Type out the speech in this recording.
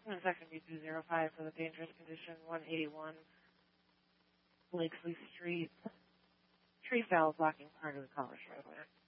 And section B205 for the dangerous condition 181 Blakesley Street. Tree fell blocking part of the College roadway.